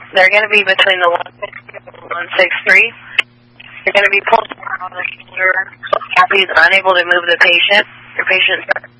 They're going to be between the 160 and 163. They're going to be pulled out of the shoulder. Happy is unable to move the patient. Your patient's